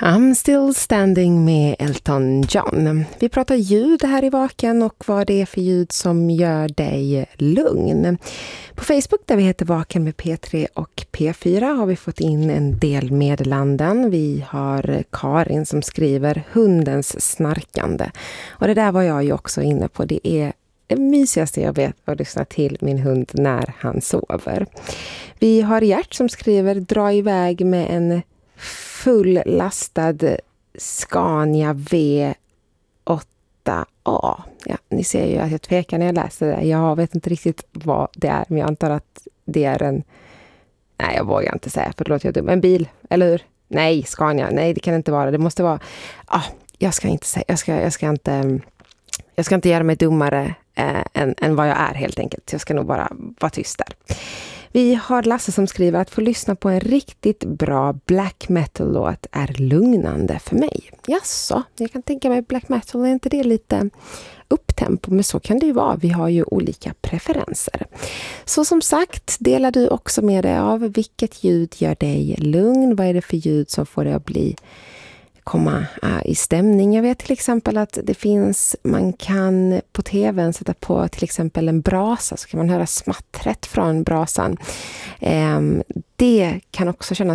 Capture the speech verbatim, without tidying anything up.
I'm still standing med Elton John. Vi pratar ljud här i Vaken och vad det är för ljud som gör dig lugn. På Facebook där vi heter Vaken med P tre och P fyra har vi fått in en del meddelanden. Vi har Karin som skriver hundens snarkande. Och det där var jag ju också inne på. Det är det mysigaste jag vet att lyssna till min hund när han sover. Vi har Gert som skriver dra iväg med en fullastad Scania V åtta A. Ja, ni ser ju att jag tvekar när jag läser det. Jag vet inte riktigt vad det är, men jag antar att det är en... Nej, jag vågar inte säga, för det låter jag dum. En bil, eller hur? Nej, Scania. Nej, det kan inte vara. Det måste vara... Ah, jag ska inte säga... Jag ska, jag ska inte... Jag ska inte göra mig dummare eh, än, än vad jag är helt enkelt. Jag ska nog bara vara tyst där. Vi har Lasse som skriver att få lyssna på en riktigt bra black metal-låt är lugnande för mig. Jaså, jag kan tänka mig black metal, är inte det lite upptempo? Men så kan det ju vara, vi har ju olika preferenser. Så som sagt, delar du också med dig av vilket ljud gör dig lugn? Vad är det för ljud som får dig att bli komma uh, i stämning. Jag vet till exempel att det finns, man kan på tvn sätta på till exempel en brasa så kan man höra smattret från brasan. Um, det kan också kännas